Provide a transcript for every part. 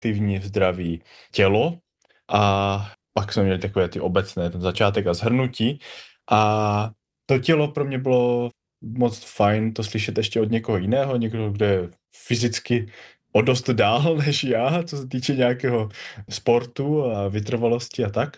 aktivní, zdravý tělo a pak jsme měli takové ty obecné, ten začátek a shrnutí a to tělo pro mě bylo moc fajn to slyšet ještě od někoho jiného, někoho, kdo je fyzicky o dost dál než já, co se týče nějakého sportu a vytrvalosti a tak.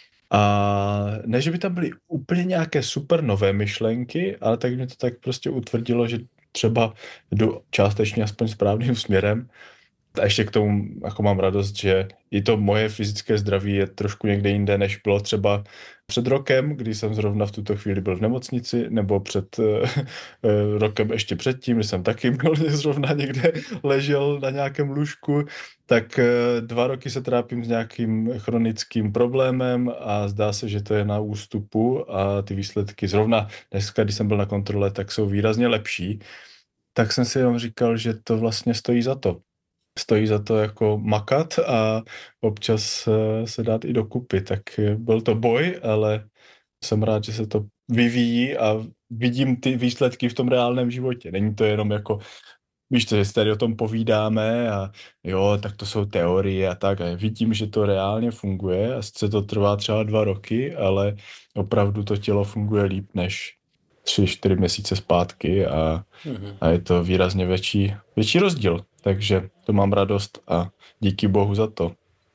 A ne, že by tam byly úplně nějaké super nové myšlenky, ale tak mě to tak prostě utvrdilo, že třeba jdu částečně aspoň správným směrem. A ještě k tomu jako mám radost, že i to moje fyzické zdraví je trošku někde jinde, než bylo třeba před rokem, kdy jsem zrovna v tuto chvíli byl v nemocnici, nebo před rokem ještě předtím, kdy jsem taky byl zrovna někde ležel na nějakém lůžku, tak 2 roky se trápím s nějakým chronickým problémem a zdá se, že to je na ústupu a ty výsledky zrovna dneska, když jsem byl na kontrole, tak jsou výrazně lepší. Tak jsem si jenom říkal, že to vlastně stojí za to. Stojí za to jako makat a občas se dát i dokupy. Tak byl to boj, ale jsem rád, že se to vyvíjí a vidím ty výsledky v tom reálném životě. Není to jenom jako, víš co, že si tady o tom povídáme a jo, tak to jsou teorie a tak. A vidím, že to reálně funguje a sice to trvá třeba 2 roky, ale opravdu to tělo funguje líp než 3-4 měsíce zpátky a je to výrazně větší rozdíl. Takže to mám radost a díky Bohu za to.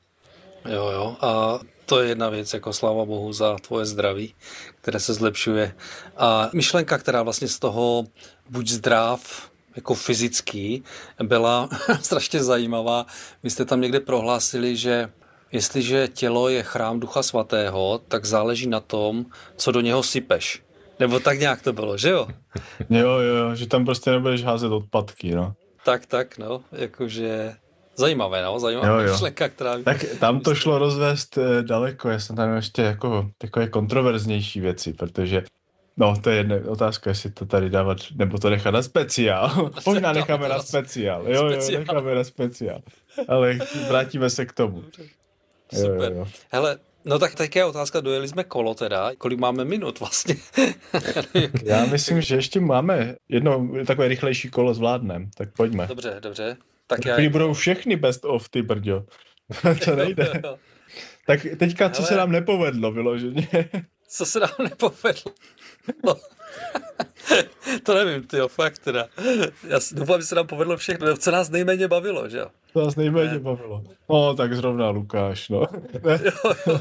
Jo, a to je jedna věc, jako sláva Bohu za tvoje zdraví, které se zlepšuje. A myšlenka, která vlastně z toho buď zdrav, jako fyzický, byla strašně zajímavá. Vy jste tam někde prohlásili, že jestliže tělo je chrám Ducha Svatého, tak záleží na tom, co do něho sypeš. Nebo tak nějak to bylo, že jo? Jo, že tam prostě nebudeš házet odpadky, no. Tak, no, jakože zajímavé myšlenka, která... Tak tam to šlo rozvést daleko, já jsem tam ještě jako takové kontroverznější věci, protože no, to je jedna otázka, jestli to tady dávat, nebo to nechat na speciál. Možná necháme na speciál. Jo, necháme na speciál. Ale vrátíme se k tomu. Super. Jo. Hele, no tak teď je otázka, dojeli jsme kolo teda, kolik máme minut vlastně? Já myslím, že ještě máme jedno takové rychlejší kolo zvládnem, tak pojďme. Dobře. Tak budou všechny best of, ty brďo. To nejde. Jo. Tak teďka, co se nám nepovedlo vyloženě? Co se nám nepovedlo? No. To nevím, fakt teda. Já doufám, že se nám povedlo všechno, co nás nejméně bavilo, že jo? To nás nejméně bavilo. No, tak zrovna Lukáš, no. Jo.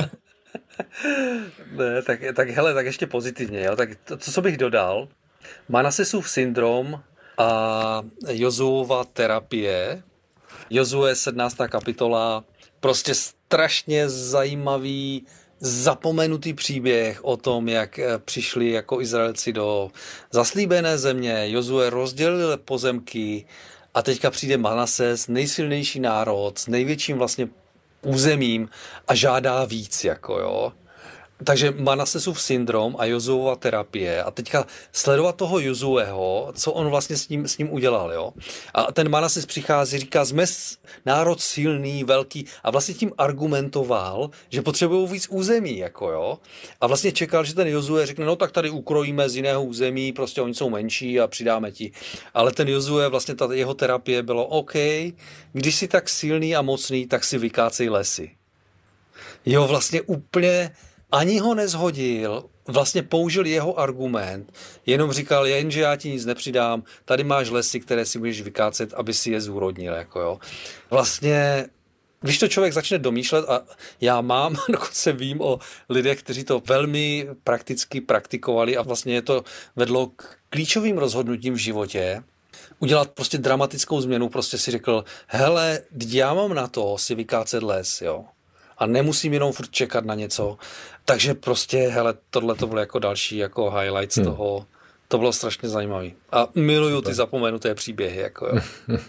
Ne, tak hele, tak ještě pozitivně, jo. Tak to, co bych dodal, Manasesův syndrom a Jozuova terapie. Jozue 17. kapitola, prostě strašně zajímavý, zapomenutý příběh o tom, jak přišli jako Izraelci do zaslíbené země. Jozue rozdělil pozemky a teďka přijde Manases, nejsilnější národ, s největším vlastně územím a žádá víc, jako jo. Takže Manasesův syndrom a Jozuova terapie a teďka sledovat toho Jozueho, co on vlastně s ním udělal, jo. A ten Manases přichází, říká, jsme národ silný, velký a vlastně tím argumentoval, že potřebují víc území, jako jo. A vlastně čekal, že ten Jozue řekne, no tak tady ukrojíme z jiného území, prostě oni jsou menší a přidáme ti. Ale ten Jozue, vlastně ta jeho terapie bylo, OK, když jsi tak silný a mocný, tak si vykácej lesy. Jo, vlastně úplně ani ho nezhodil, vlastně použil jeho argument, jenom říkal, jenže já ti nic nepřidám, tady máš lesy, které si můžeš vykácet, aby si je zúrodnil, jako jo. Vlastně, když to člověk začne domýšlet, a já dokonce vím o lidech, kteří to velmi prakticky praktikovali a vlastně je to vedlo k klíčovým rozhodnutím v životě, udělat prostě dramatickou změnu, prostě si řekl, hele, já mám na to si vykácet les, jo. A nemusím jenom furt čekat na něco. Takže prostě, hele, tohle to bylo jako další jako highlight z toho. To bylo strašně zajímavý. A miluju ty zapomenuté příběhy, jako jo.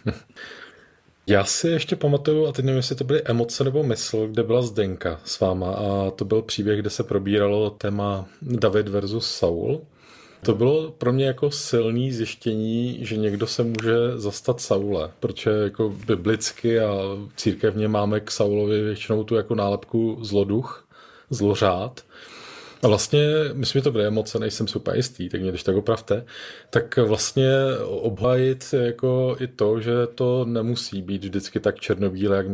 Já si ještě pamatuju, a teď nevím, jestli to byly emoce nebo mysl, kde byla Zdenka s váma a to byl příběh, kde se probíralo téma David versus Saul. To bylo pro mě jako silný zjištění, že někdo se může zastat Saule, protože jako biblicky a církevně máme k Saulovi většinou tu jako nálepku zloduch, zlořád. A vlastně, myslím, že to byly emoce, nejsem super jistý, tak mě když tak opravte, tak vlastně obhájit jako i to, že to nemusí být vždycky tak černobílé, jak